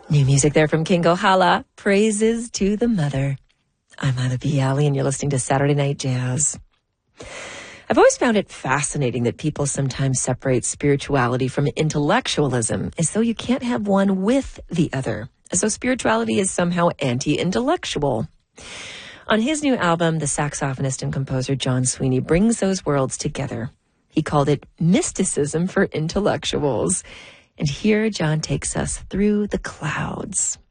New music there from King Kohala. Praises to the Mother. I'm Ila B. Alley, and you're listening to Saturday Night Jazz. I've always found it fascinating that people sometimes separate spirituality from intellectualism, as though you can't have one with the other, as though spirituality is somehow anti-intellectual. On his new album, the saxophonist and composer John Sweeney brings those worlds together. He called it mysticism for intellectuals. And here John takes us through the clouds.